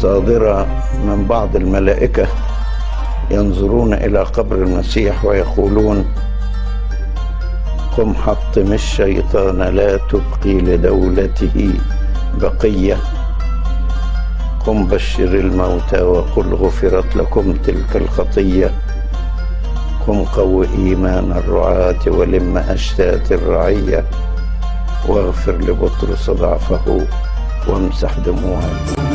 صادرة من بعض الملائكة ينظرون إلى قبر المسيح ويقولون: قم حطم الشيطان لا تبقي لدولته بقية، قم بشر الموتى وقل غفرت لكم تلك الخطية، قم قو إيمان الرعاة ولم أشتات الرعية، واغفر لبطرس ضعفه وامسح دموعه.